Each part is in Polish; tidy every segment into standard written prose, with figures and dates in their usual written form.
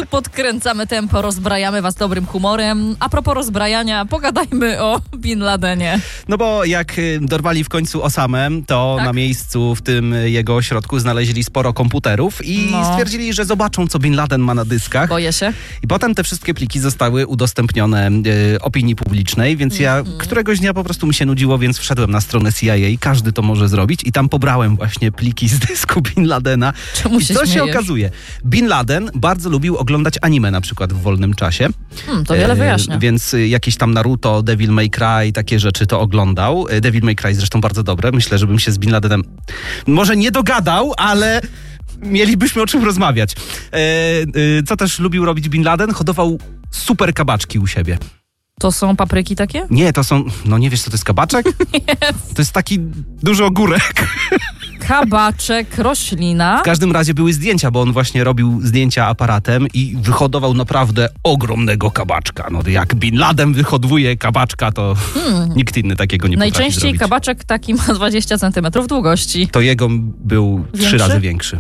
Podkręcamy tempo, rozbrajamy was dobrym humorem. A propos rozbrajania, pogadajmy o Bin Ladenie. No bo jak dorwali w końcu Osamę, to na miejscu w tym jego ośrodku znaleźli sporo komputerów i stwierdzili, że zobaczą, co Bin Laden ma na dyskach. Boję się. I potem te wszystkie pliki zostały udostępnione opinii publicznej, więc ja któregoś dnia po prostu mi się nudziło, więc wszedłem na stronę CIA, każdy to może zrobić i tam pobrałem właśnie pliki z dysku Bin Ladena. Czemu się I co śmiejesz? się okazuje? Bin Laden bardzo lubił oglądać anime na przykład w wolnym czasie. To wiele wyjaśnia. Więc jakieś tam Naruto, Devil May Cry, takie rzeczy to oglądał. Devil May Cry zresztą bardzo dobre. Myślę, żebym się z Bin Ladenem może nie dogadał, ale mielibyśmy o czym rozmawiać. Co też lubił robić Bin Laden? Hodował super kabaczki u siebie. To są papryki takie? Nie, to są... No nie wiesz, co to jest kabaczek? To jest taki duży ogórek. Kabaczek, roślina. W każdym razie były zdjęcia, bo on właśnie robił zdjęcia aparatem i wyhodował naprawdę ogromnego kabaczka. No jak Bin Laden wyhoduje kabaczka, to nikt inny takiego nie potrafi Najczęściej zrobić. kabaczek taki ma 20 cm długości. To jego był 3 razy większy.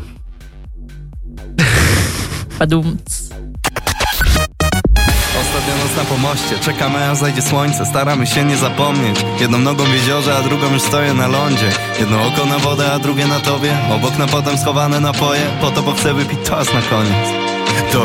Padumc. Ostatnia noc na pomoście, czekamy aż zajdzie słońce. Staramy się nie zapomnieć. Jedną nogą w jeziorze, a drugą już stoję na lądzie. Jedno oko na wodę, a drugie na tobie. Obok na potem schowane napoje. Po to, bo chcę wypić toast na koniec. To